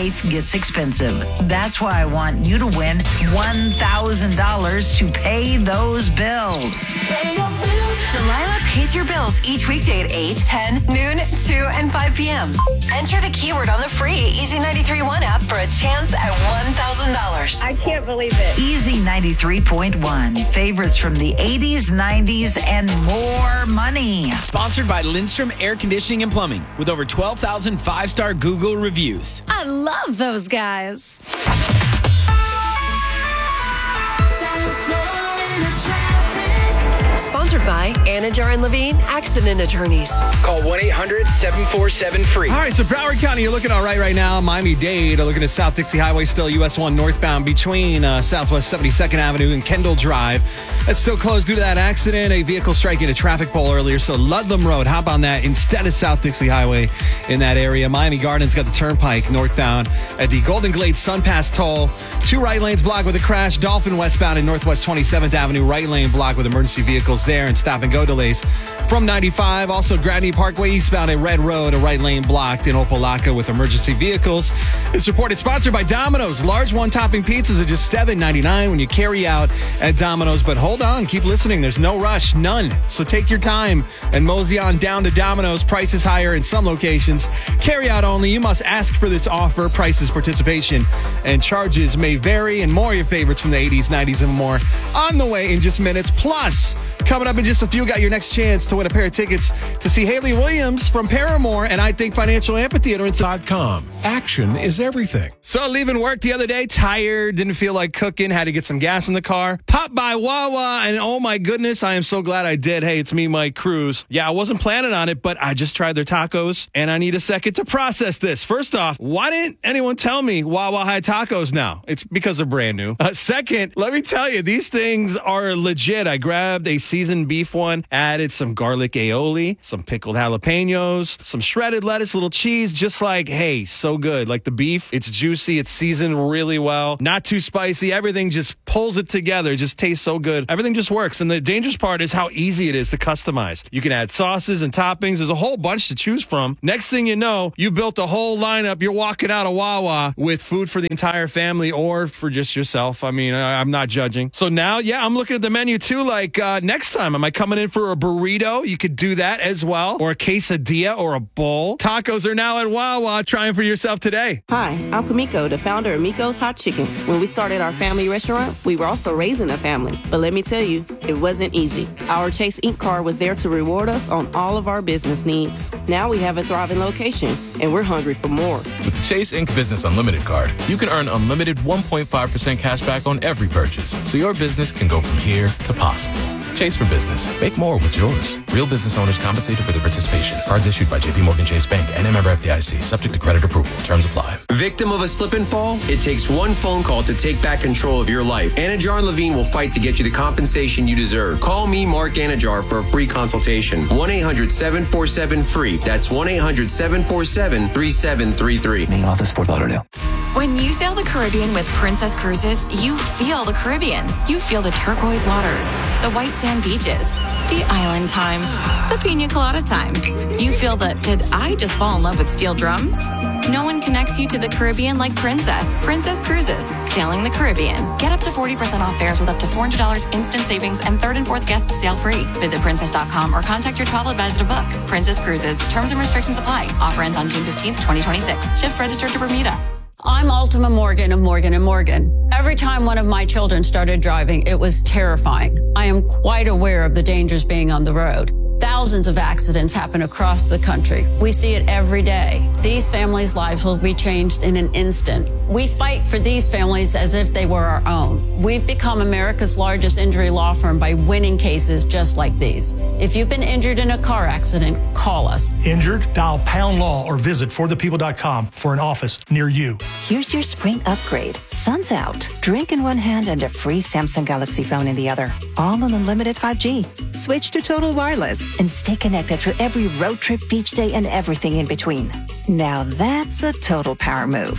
life gets expensive. That's why I want you to win $1,000 to pay those bills. Delilah pays your bills each weekday at 8, 10, noon, 2, and 5 p.m. Enter the keyword on the free Easy 93.1 app for a chance at $1,000. I can't believe it. Easy 93.1. Favorites from the 80s, 90s, and more money. Sponsored by Lindstrom Air Conditioning and Plumbing with over 12,000 5-star Google reviews. I love those guys. Sponsored by Anajar and Levine Accident Attorneys. Call 1-800-747-FREE. All right, so Broward County, you're looking all right now. Miami-Dade, looking at South Dixie Highway, still US 1 northbound between Southwest 72nd Avenue and Kendall Drive. That's still closed due to that accident. A vehicle striking a traffic pole earlier, so Ludlam Road, hop on that instead of South Dixie Highway in that area. Miami Gardens got the Turnpike northbound at the Golden Glades Sun Pass Toll. 2 right lanes blocked with a crash. Dolphin westbound in Northwest 27th Avenue, right lane blocked with emergency vehicles there and stop and go delays from 95. Also, Grandy Parkway eastbound at Red Road, a right lane blocked in Opelika with emergency vehicles. This report is sponsored by Domino's. Large one-topping pizzas are just $7.99 when you carry out at Domino's. But hold on, keep listening. There's no rush, none. So take your time and mosey on down to Domino's. Price is higher in some locations. Carry out only. You must ask for this offer. Prices, participation, and charges may vary. And more of your favorites from the 80s, 90s, and more on the way in just minutes. Plus, coming up in just a few, got your next chance to win a pair of tickets to see Haley Williams from Paramore and I Think Financial Amphitheater. .com. Action is everything. So leaving work the other day, tired, didn't feel like cooking, had to get some gas in the car. Popped by Wawa, and oh my goodness, I am so glad I did. Hey, it's me, Mike Cruz. Yeah, I wasn't planning on it, but I just tried their tacos, and I need a second to process this. First off, why didn't anyone tell me Wawa had tacos now? It's because they're brand new. Second, let me tell you, these things are legit. I grabbed a seasoned beef one, added some garlic aioli, some pickled jalapenos, some shredded lettuce, little cheese, just like, hey, so good. Like the beef, it's juicy, it's seasoned really well, not too spicy. Everything just pulls it together. It just tastes so good. Everything just works. And the dangerous part is how easy it is to customize. You can add sauces and toppings. There's a whole bunch to choose from. Next thing you know, you built a whole lineup. You're walking out of Wawa with food for the entire family or for just yourself. I mean, I'm not judging. So now, yeah, I'm looking at the menu too. Like next time, am I coming in for a burrito? You could do that as well. Or a quesadilla or a bowl. Tacos are now at Wawa. Try them for yourself today. Hi, I'm Kamiko, the founder of Miko's Hot Chicken. When we started our family restaurant, we were also raising a family. But let me tell you, it wasn't easy. Our Chase Inc. card was there to reward us on all of our business needs. Now we have a thriving location, and we're hungry for more. With the Chase Inc. Business Unlimited card, you can earn unlimited 1.5% cash back on every purchase, so your business can go from here to possible. Chase for Business. Make more with yours. Real business owners compensated for their participation. Cards issued by JPMorgan Chase Bank and a member FDIC. Subject to credit approval. Terms apply. Victim of a slip and fall? It takes one phone call to take back control of your life. Anajar and Levine will fight to get you the compensation you deserve. Call me, Mark Anajar, for a free consultation. 1-800-747-FREE. That's 1-800-747-3733. Main office, Fort Lauderdale. When you sail the Caribbean with Princess Cruises, you feel the Caribbean. You feel the turquoise waters, the white sand beaches, the island time, the pina colada time. You feel the, did I just fall in love with steel drums? No one connects you to the Caribbean like Princess. Princess Cruises, sailing the Caribbean. Get up to 40% off fares with up to $400 instant savings and third and fourth guests sail free. Visit princess.com or contact your travel advisor to book. Princess Cruises. Terms and restrictions apply. Offer ends on June 15th, 2026. Ships registered to Bermuda. I'm Ultima Morgan of Morgan & Morgan. Every time one of my children started driving, it was terrifying. I am quite aware of the dangers being on the road. Thousands of accidents happen across the country. We see it every day. These families' lives will be changed in an instant. We fight for these families as if they were our own. We've become America's largest injury law firm by winning cases just like these. If you've been injured in a car accident, call us. Injured? Dial Pound Law or visit forthepeople.com for an office near you. Here's your spring upgrade. Sun's out. Drink in one hand and a free Samsung Galaxy phone in the other. All on unlimited 5G. Switch to Total Wireless and stay connected through every road trip, beach day, and everything in between. Now that's a total power move.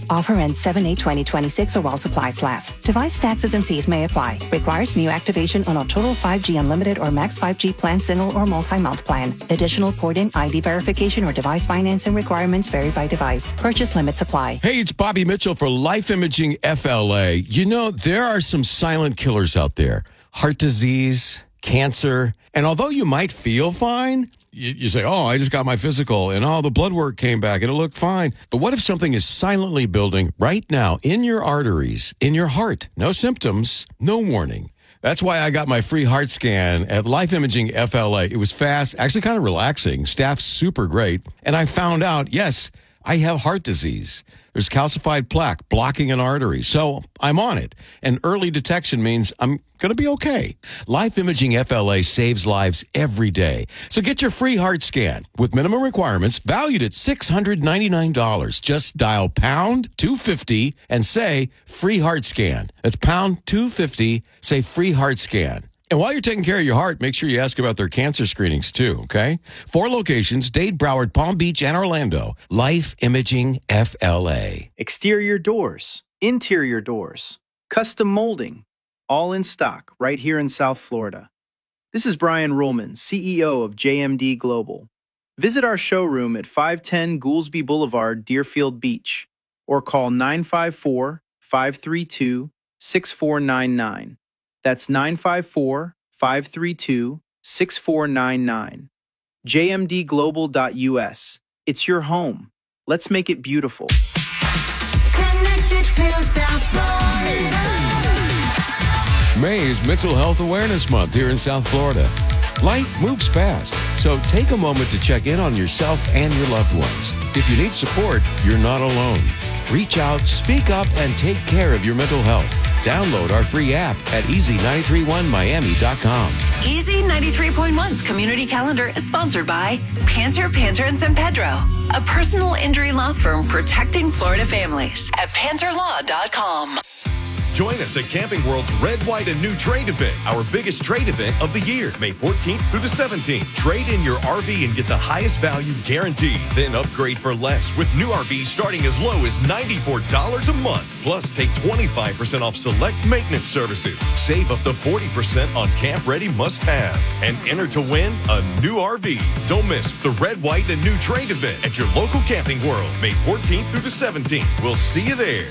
Offer ends 7/8/2026 or while supplies last. Device taxes and fees may apply. Requires new activation on a Total 5G Unlimited or Max 5G plan, single or multi-month plan. Additional port-in, ID verification, or device financing requirements vary by device. Purchase limits apply. Hey, it's Bobby Mitchell for Life Imaging FLA. You know, there are some silent killers out there. Heart disease, cancer, and although you might feel fine, you say, oh, I just got my physical, and the blood work came back, and it looked fine. But what if something is silently building right now in your arteries, in your heart? No symptoms, no warning. That's why I got my free heart scan at Life Imaging FLA. It was fast, actually kind of relaxing, staff super great, and I found out, yes, I have heart disease. There's calcified plaque blocking an artery, so I'm on it. And early detection means I'm going to be okay. Life Imaging FLA saves lives every day. So get your free heart scan with minimum requirements valued at $699. Just dial pound 250 and say free heart scan. That's pound 250, say free heart scan. And while you're taking care of your heart, make sure you ask about their cancer screenings too, okay? 4 locations, Dade, Broward, Palm Beach, and Orlando. Life Imaging FLA. Exterior doors, interior doors, custom molding, all in stock right here in South Florida. This is Brian Ruhlman, CEO of JMD Global. Visit our showroom at 510 Goolsby Boulevard, Deerfield Beach, or call 954-532-6499. That's 954-532-6499. JMDglobal.us. It's your home. Let's make it beautiful. Connected to South Florida. May is Mental Health Awareness Month here in South Florida. Life moves fast, so take a moment to check in on yourself and your loved ones. If you need support, you're not alone. Reach out, speak up, and take care of your mental health. Download our free app at easy931miami.com. Easy 93.1's community calendar is sponsored by Panter, and San Pedro, a personal injury law firm protecting Florida families at panterlaw.com. Join us at Camping World's Red, White, and New Trade event, our biggest trade event of the year, May 14th through the 17th. Trade in your RV and get the highest value guaranteed. Then upgrade for less with new RVs starting as low as $94 a month. Plus, take 25% off select maintenance services. Save up to 40% on camp-ready must-haves. And enter to win a new RV. Don't miss the Red, White, and New Trade event at your local Camping World, May 14th through the 17th. We'll see you there.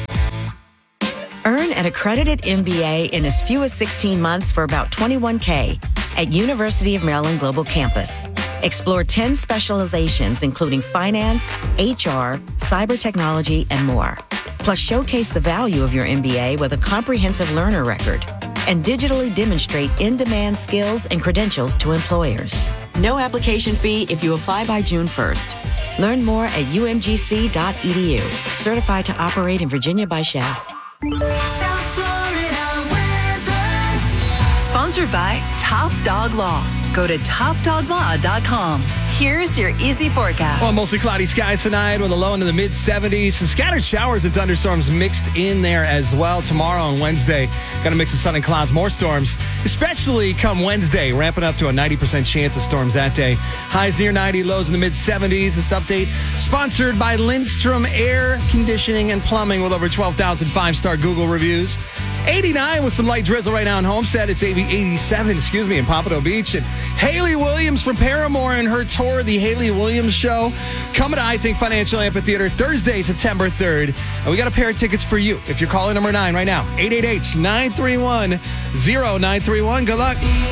Earn an accredited MBA in as few as 16 months for about $21K at University of Maryland Global Campus. Explore 10 specializations, including finance, HR, cyber technology, and more. Plus, showcase the value of your MBA with a comprehensive learner record and digitally demonstrate in-demand skills and credentials to employers. No application fee if you apply by June 1st. Learn more at umgc.edu. Certified to operate in Virginia by Shell. South Florida weather. Sponsored by Top Dog Law. Go to topdoglaw.com. Here's your easy forecast. Well, mostly cloudy skies tonight with a low into the mid-70s. Some scattered showers and thunderstorms mixed in there as well. Tomorrow and Wednesday, got a mix of sun and clouds, more storms, especially come Wednesday, ramping up to a 90% chance of storms that day. Highs near 90, lows in the mid-70s. This update sponsored by Lindstrom Air Conditioning and Plumbing with over 12,000 5-star Google reviews. 89 with some light drizzle right now in Homestead. It's 87, in Pompano Beach. And Haley Williams from Paramore and her tour, The Haley Williams Show, coming to I Think Financial Amphitheater Thursday, September 3rd. And we got a pair of tickets for you if you're calling number 9 right now. 888-931-0931. Good luck.